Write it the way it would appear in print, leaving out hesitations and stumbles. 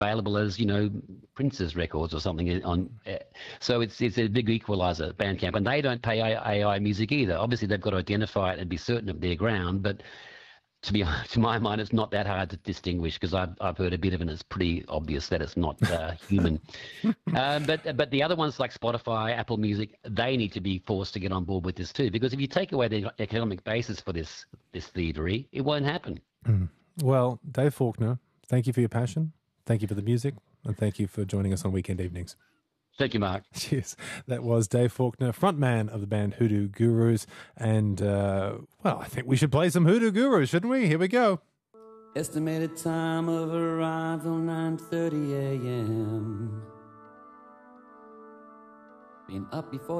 available as, Prince's records or something on. So it's a big equalizer, Bandcamp, and they don't pay AI music either. Obviously, they've got to identify it and be certain of their ground, but to my mind, it's not that hard to distinguish because I've heard a bit of it and it's pretty obvious that it's not human. But the other ones like Spotify, Apple Music, they need to be forced to get on board with this too, because if you take away the economic basis for this thievery, it won't happen. Well, Dave Faulkner, thank you for your passion. Thank you for the music, and thank you for joining us on Weekend Evenings. Thank you, Mark. Cheers. That was Dave Faulkner, frontman of the band Hoodoo Gurus. And, I think we should play some Hoodoo Gurus, shouldn't we? Here we go. Estimated time of arrival, 9:30 a.m. Been up before